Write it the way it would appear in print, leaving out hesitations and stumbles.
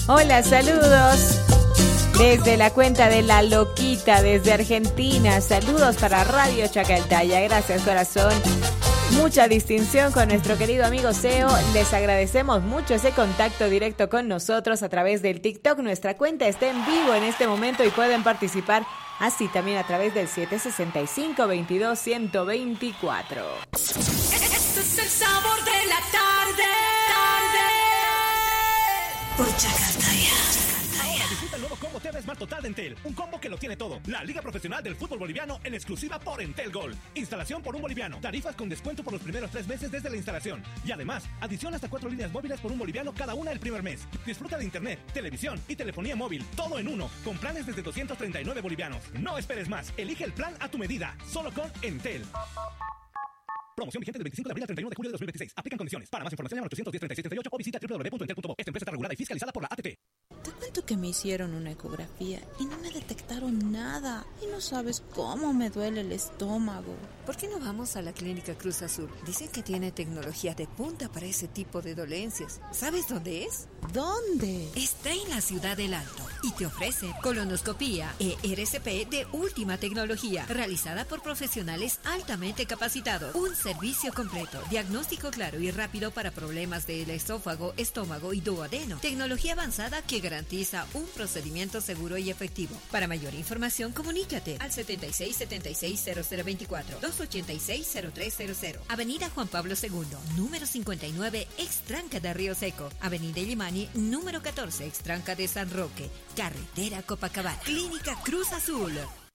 Hola, saludos. Desde la cuenta de La Loquita, desde Argentina. Saludos para Radio Chacaltaya. Gracias, corazón. Mucha distinción con nuestro querido amigo Seo. Les agradecemos mucho ese contacto directo con nosotros a través del TikTok. Nuestra cuenta está en vivo en este momento y pueden participar así también a través del 765-22-124. Este es el sabor de la tarde. Por Chacaltaya. Disfruta el nuevo combo TV Smart Total de Entel. Un combo que lo tiene todo. La Liga Profesional del Fútbol Boliviano en exclusiva por Entel Gold. Instalación por $1. Tarifas con descuento por los primeros 3 meses desde la instalación. Y además, adición hasta 4 líneas móviles por $1 cada una el primer mes. Disfruta de internet, televisión y telefonía móvil. Todo en uno. Con planes desde 239 bolivianos. No esperes más. Elige el plan a tu medida. Solo con Entel. Promoción vigente del 25 de abril al 31 de julio de 2026. Aplican condiciones. Para más información llama al 810-3638 o visita www.entel.bo. Esta empresa está regulada y fiscalizada por la ATT. Te cuento que me hicieron una ecografía y no me detectaron nada. Y no sabes cómo me duele el estómago. ¿Por qué no vamos a la Clínica Cruz Azul? Dicen que tiene tecnología de punta para ese tipo de dolencias. ¿Sabes dónde es? ¿Dónde? Está en la Ciudad del Alto y te ofrece colonoscopía ERCP de última tecnología, realizada por profesionales altamente capacitados. Un servicio completo, diagnóstico claro y rápido para problemas del esófago, estómago y duodeno. Tecnología avanzada que garantiza un procedimiento seguro y efectivo. Para mayor información, comunícate al 76760024, 286-0300. Avenida Juan Pablo II, número 59, Extranca de Río Seco. Avenida Illimani, número 14, Extranca de San Roque. Carretera Copacabana. Clínica Cruz Azul.